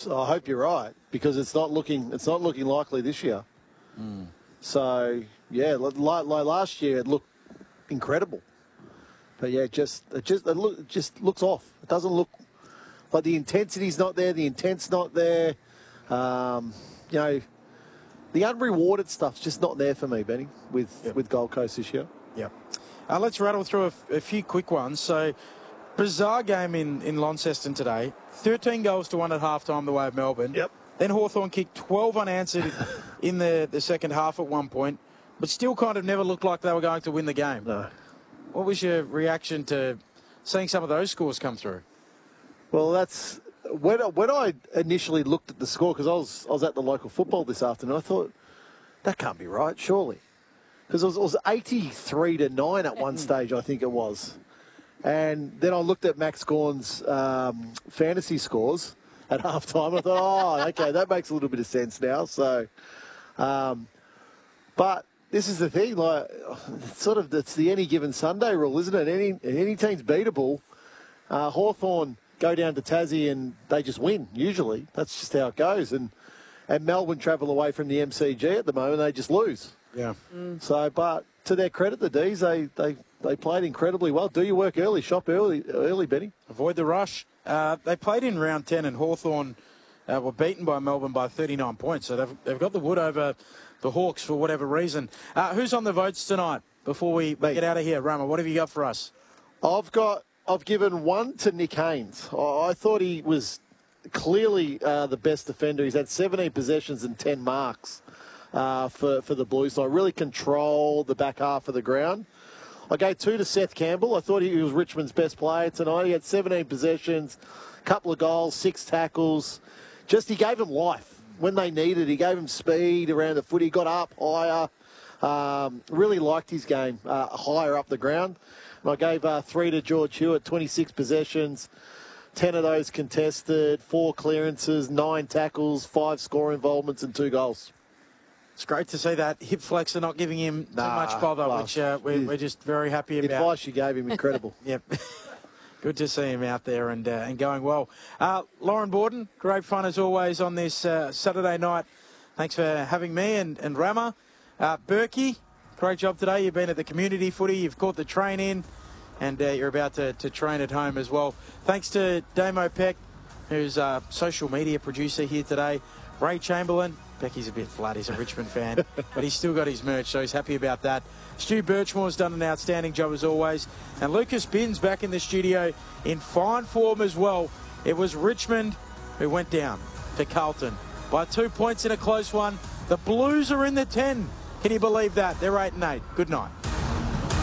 I hope you're right, because it's not looking likely this year. So yeah, like last year it looked incredible, but yeah, it just looks off. It doesn't look like the intensity's not there. The intent's not there. You know, the unrewarded stuff's just not there for me, Benny, with Gold Coast this year. Yep. Let's rattle through a few quick ones. So, bizarre game in Launceston today. 13 goals to 1 at halftime the way of Melbourne. Yep. Then Hawthorn kicked 12 unanswered in the second half at one point, but still kind of never looked like they were going to win the game. No. What was your reaction to seeing some of those scores come through? Well, that's when I initially looked at the score, because I was at the local football this afternoon. I thought that can't be right, surely, because it was 83-9 at one stage, I think it was. And then I looked at Max Gorn's fantasy scores at halftime. I thought, oh, okay, that makes a little bit of sense now. So, but this is the thing, like, it's the any given Sunday rule, isn't it? Any team's beatable. Hawthorn go down to Tassie and they just win, usually. That's just how it goes. And Melbourne travel away from the MCG at the moment, they just lose. Yeah. So, but to their credit, the D's, they played incredibly well. Do your work early, shop early, Benny. Avoid the rush. They played in round 10 and Hawthorn were beaten by Melbourne by 39 points. So they've got the wood over the Hawks for whatever reason. Who's on the votes tonight before we get out of here? Rama, what have you got for us? I've given one to Nick Haynes. I thought he was clearly the best defender. He's had 17 possessions and 10 marks for the Blues. So I really controlled the back half of the ground. I gave 2 to Seth Campbell. I thought he was Richmond's best player tonight. He had 17 possessions, couple of goals, 6 tackles. Just he gave them life when they needed. He gave them speed around the foot. He got up higher. Really liked his game higher up the ground. And I gave 3 to George Hewitt, 26 possessions, 10 of those contested, 4 clearances, 9 tackles, 5 score involvements and 2 goals. It's great to see that hip flexor not giving him too much bother, which we're just very happy about. The advice you gave him, incredible. Yep. Good to see him out there and going well. Lauren Borden, great fun as always on this Saturday night. Thanks for having me and Rama. Berkey, great job today. You've been at the community footy. You've caught the train in and you're about to train at home as well. Thanks to Damo Peck, who's a social media producer here today. Ray Chamberlain. Becky's a bit flat. He's a Richmond fan, but he's still got his merch, so he's happy about that. Stu Birchmore's done an outstanding job as always. And Lucas Binns back in the studio in fine form as well. It was Richmond who went down to Carlton by 2 points in a close one. The Blues are in the 10. Can you believe that? They're 8-8. Good night.